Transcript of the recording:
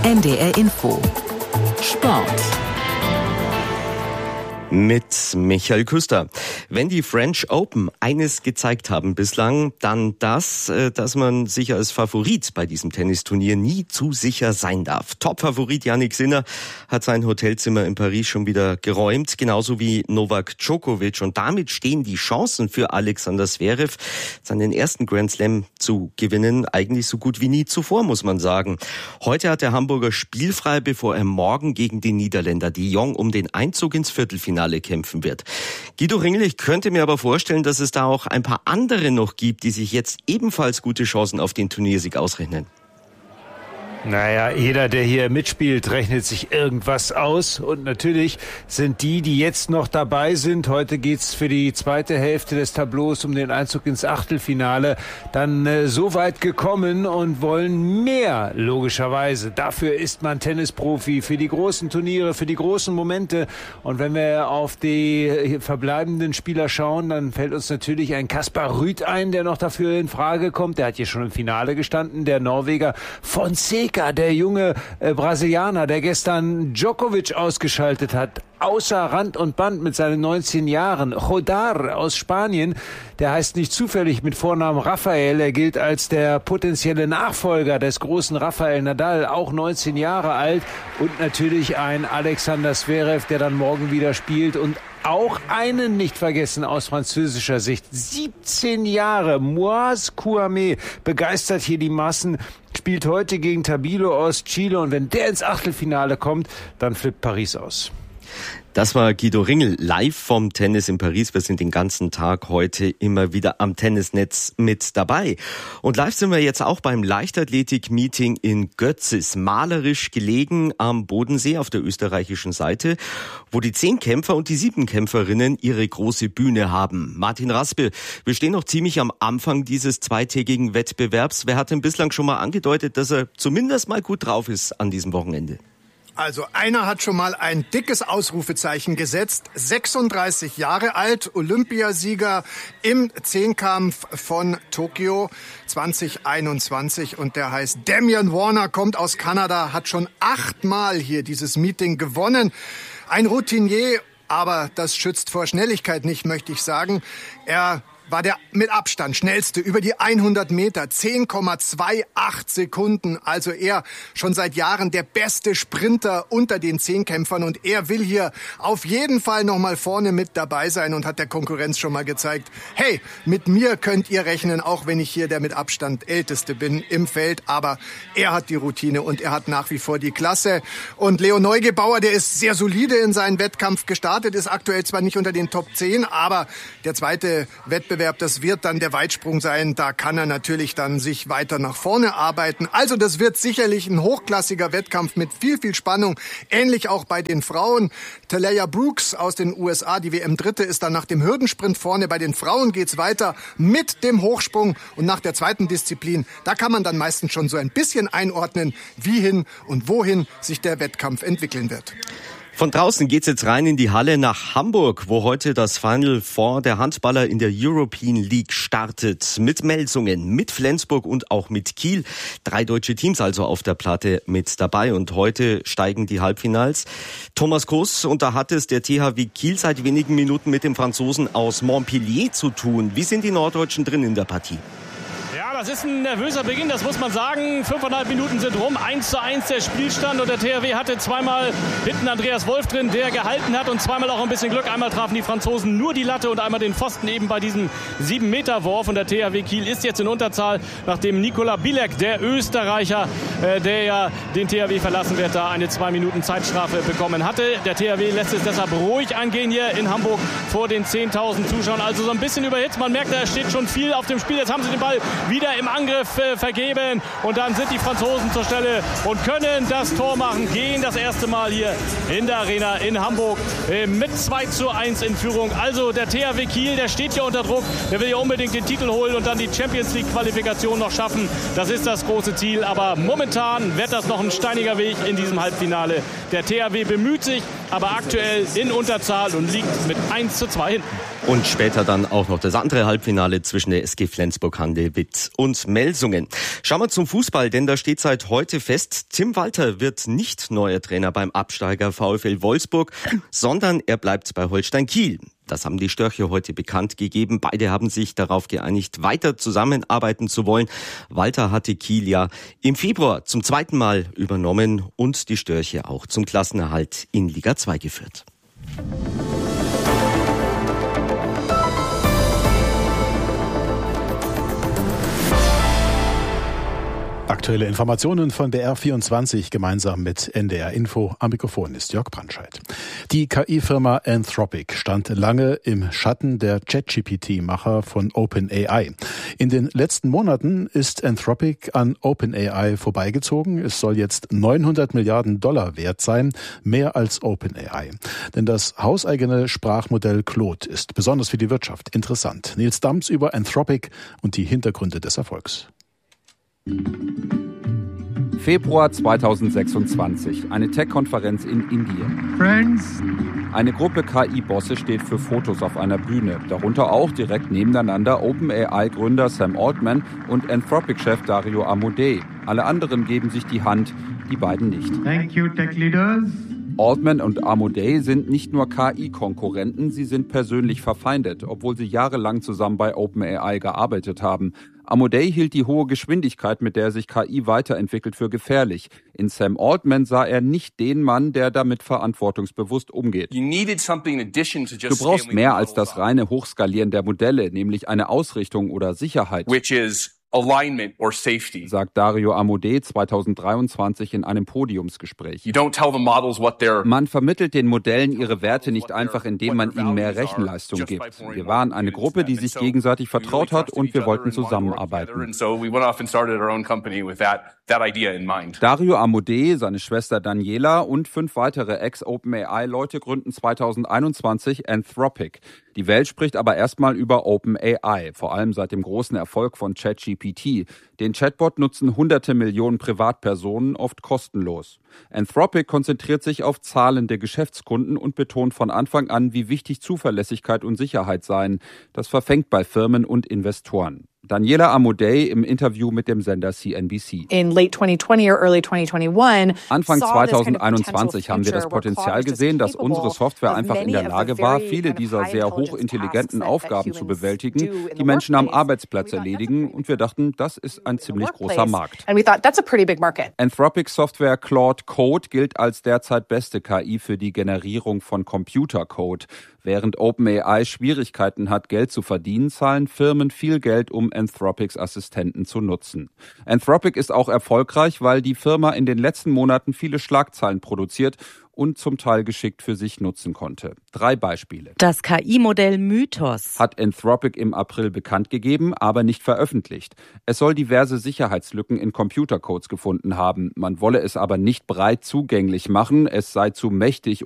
NDR Info Sport mit Michael Küster. Wenn die French Open eines gezeigt haben bislang, dann das, dass man sich als Favorit bei diesem Tennisturnier nie zu sicher sein darf. Top-Favorit Jannik Sinner hat sein Hotelzimmer in Paris schon wieder geräumt, genauso wie Novak Djokovic. Und damit stehen die Chancen für Alexander Zverev, seinen ersten Grand Slam zu gewinnen, eigentlich so gut wie nie zuvor, muss man sagen. Heute hat der Hamburger spielfrei, bevor er morgen gegen den Niederländer de Jong um den Einzug ins Viertelfinale kämpfen wird. Guido Ringel, ich könnte mir aber vorstellen, dass es da auch ein paar andere noch gibt, die sich jetzt ebenfalls gute Chancen auf den Turniersieg ausrechnen. Naja, jeder, der hier mitspielt, rechnet sich irgendwas aus. Und natürlich sind die jetzt noch dabei sind. Heute geht's für die zweite Hälfte des Tableaus um den Einzug ins Achtelfinale. Dann so weit gekommen und wollen mehr, logischerweise. Dafür ist man Tennisprofi, für die großen Turniere, für die großen Momente. Und wenn wir auf die verbleibenden Spieler schauen, dann fällt uns natürlich ein Kaspar Ruud ein, der noch dafür in Frage kommt. Der hat hier schon im Finale gestanden. Der Norweger Fonseca, der junge Brasilianer, der gestern Djokovic ausgeschaltet hat, außer Rand und Band mit seinen 19 Jahren. Jodar aus Spanien, der heißt nicht zufällig mit Vornamen Rafael. Er gilt als der potenzielle Nachfolger des großen Rafael Nadal, auch 19 Jahre alt. Und natürlich ein Alexander Zverev, der dann morgen wieder spielt. Und auch einen nicht vergessen aus französischer Sicht. 17 Jahre, Moise Kouame begeistert hier die Massen, spielt heute gegen Tabilo aus Chile. Und wenn der ins Achtelfinale kommt, dann flippt Paris aus. Das war Guido Ringel live vom Tennis in Paris. Wir sind den ganzen Tag heute immer wieder am Tennisnetz mit dabei. Und live sind wir jetzt auch beim Leichtathletik-Meeting in Götzis, malerisch gelegen am Bodensee auf der österreichischen Seite, wo die 10 Kämpfer und die 7 Kämpferinnen ihre große Bühne haben. Martin Raspel, wir stehen noch ziemlich am Anfang dieses zweitägigen Wettbewerbs. Wer hat denn bislang schon mal angedeutet, dass er zumindest mal gut drauf ist an diesem Wochenende? Also einer hat schon mal ein dickes Ausrufezeichen gesetzt. 36 Jahre alt, Olympiasieger im Zehnkampf von Tokio 2021. Und der heißt Damian Warner, kommt aus Kanada, hat schon 8-mal hier dieses Meeting gewonnen. Ein Routinier, aber das schützt vor Schnelligkeit nicht, möchte ich sagen. Er war der mit Abstand schnellste über die 100 Meter, 10,28 Sekunden. Also er schon seit Jahren der beste Sprinter unter den Zehnkämpfern. Und er will hier auf jeden Fall noch mal vorne mit dabei sein und hat der Konkurrenz schon mal gezeigt, hey, mit mir könnt ihr rechnen, auch wenn ich hier der mit Abstand Älteste bin im Feld. Aber er hat die Routine und er hat nach wie vor die Klasse. Und Leo Neugebauer, der ist sehr solide in seinen Wettkampf gestartet, ist aktuell zwar nicht unter den Top 10, aber der zweite Wettbewerb, das wird dann der Weitsprung sein. Da kann er natürlich dann sich weiter nach vorne arbeiten. Also das wird sicherlich ein hochklassiger Wettkampf mit viel, viel Spannung. Ähnlich auch bei den Frauen. Talia Brooks aus den USA, die WM-Dritte, ist dann nach dem Hürdensprint vorne. Bei den Frauen geht's weiter mit dem Hochsprung. Und nach der zweiten Disziplin, da kann man dann meistens schon so ein bisschen einordnen, wie hin und wohin sich der Wettkampf entwickeln wird. Von draußen geht's jetzt rein in die Halle nach Hamburg, wo heute das Final Four der Handballer in der European League startet. Mit Melsungen, mit Flensburg und auch mit Kiel. 3 deutsche Teams also auf der Platte mit dabei. Und heute steigen die Halbfinals. Thomas Kuss, und da hat es der THW Kiel seit wenigen Minuten mit dem Franzosen aus Montpellier zu tun. Wie sind die Norddeutschen drin in der Partie? Das ist ein nervöser Beginn, das muss man sagen. 5,5 Minuten sind rum, 1:1 der Spielstand und der THW hatte zweimal hinten Andreas Wolf drin, der gehalten hat und zweimal auch ein bisschen Glück. Einmal trafen die Franzosen nur die Latte und einmal den Pfosten eben bei diesem 7-Meter-Wurf und der THW Kiel ist jetzt in Unterzahl, nachdem Nikola Bilek, der Österreicher, der ja den THW verlassen wird, da eine 2 Minuten Zeitstrafe bekommen hatte. Der THW lässt es deshalb ruhig angehen hier in Hamburg vor den 10.000 Zuschauern. Also so ein bisschen überhitzt, man merkt, da steht schon viel auf dem Spiel. Jetzt haben sie den Ball wieder im Angriff vergeben und dann sind die Franzosen zur Stelle und können das Tor machen, gehen das erste Mal hier in der Arena in Hamburg mit 2:1 in Führung. Also der THW Kiel, der steht hier unter Druck, der will ja unbedingt den Titel holen und dann die Champions League Qualifikation noch schaffen. Das ist das große Ziel, aber momentan wird das noch ein steiniger Weg in diesem Halbfinale. Der THW bemüht sich, aber aktuell in Unterzahl und liegt mit 1:2 hinten. Und später dann auch noch das andere Halbfinale zwischen der SG Flensburg-Handewitt und Melsungen. Schauen wir zum Fußball, denn da steht seit heute fest, Tim Walter wird nicht neuer Trainer beim Absteiger VfL Wolfsburg, sondern er bleibt bei Holstein Kiel. Das haben die Störche heute bekannt gegeben. Beide haben sich darauf geeinigt, weiter zusammenarbeiten zu wollen. Walter hatte Kiel ja im Februar zum zweiten Mal übernommen und die Störche auch zum Klassenerhalt in Liga 2 geführt. Aktuelle Informationen von BR24 gemeinsam mit NDR Info. Am Mikrofon ist Jörg Brandscheid. Die KI-Firma Anthropic stand lange im Schatten der ChatGPT-Macher von OpenAI. In den letzten Monaten ist Anthropic an OpenAI vorbeigezogen. Es soll jetzt $900 Milliarden wert sein, mehr als OpenAI. Denn das hauseigene Sprachmodell Claude ist besonders für die Wirtschaft interessant. Nils Dams über Anthropic und die Hintergründe des Erfolgs. Februar 2026, eine Tech-Konferenz in Indien. Friends. Eine Gruppe KI-Bosse steht für Fotos auf einer Bühne, darunter auch direkt nebeneinander OpenAI-Gründer Sam Altman und Anthropic-Chef Dario Amodei. Alle anderen geben sich die Hand, die beiden nicht. Thank you, Tech Leaders. Altman und Amodei sind nicht nur KI-Konkurrenten, sie sind persönlich verfeindet, obwohl sie jahrelang zusammen bei OpenAI gearbeitet haben. Amodei hielt die hohe Geschwindigkeit, mit der sich KI weiterentwickelt, für gefährlich. In Sam Altman sah er nicht den Mann, der damit verantwortungsbewusst umgeht. Du brauchst mehr als das reine Hochskalieren der Modelle, nämlich eine Ausrichtung oder Sicherheit. Alignment or safety. Sagt Dario Amodei 2023 in einem Podiumsgespräch. You don't tell the models what they're. Man vermittelt den Modellen ihre Werte nicht einfach, indem man ihnen mehr Rechenleistung gibt. Wir waren eine Gruppe, die sich gegenseitig vertraut hat und wir wollten zusammenarbeiten. Dario Amodei, seine Schwester Daniela und 5 weitere Ex-OpenAI-Leute gründen 2021 Anthropic. Die Welt spricht aber erstmal über OpenAI, vor allem seit dem großen Erfolg von ChatGPT. Den Chatbot nutzen hunderte Millionen Privatpersonen, oft kostenlos. Anthropic konzentriert sich auf zahlende Geschäftskunden und betont von Anfang an, wie wichtig Zuverlässigkeit und Sicherheit seien. Das verfängt bei Firmen und Investoren. Daniela Amodei im Interview mit dem Sender CNBC. In late 2020 or early 2021, Anfang 2021 haben wir das Potenzial gesehen, dass unsere Software einfach in der Lage war, viele dieser sehr hochintelligenten Aufgaben zu bewältigen, die Menschen am Arbeitsplatz erledigen, und wir dachten, das ist ein ziemlich großer Markt. Anthropic Software Claude Code gilt als derzeit beste KI für die Generierung von Computercode. Während OpenAI Schwierigkeiten hat, Geld zu verdienen, zahlen Firmen viel Geld, um Anthropics Assistenten zu nutzen. Anthropic ist auch erfolgreich, weil die Firma in den letzten Monaten viele Schlagzeilen produziert und zum Teil geschickt für sich nutzen konnte. 3 Beispiele. Das KI-Modell Mythos hat Anthropic im April bekannt gegeben, aber nicht veröffentlicht. Es soll diverse Sicherheitslücken in Computercodes gefunden haben. Man wolle es aber nicht breit zugänglich machen, es sei zu mächtig